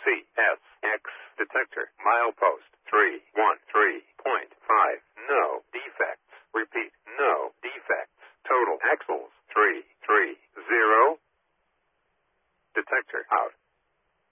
CSX detector. Milepost 313.5. No defects. Repeat, no defects. Total axles 330. Detector out.